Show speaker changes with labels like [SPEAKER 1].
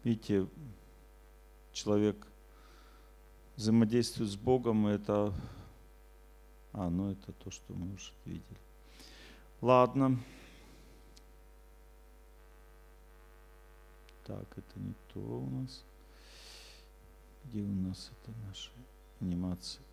[SPEAKER 1] Видите, человек взаимодействует с Богом, и это... ну это то, что мы уже видели. Ладно. Так, это не то у нас. Где у нас это наша анимация?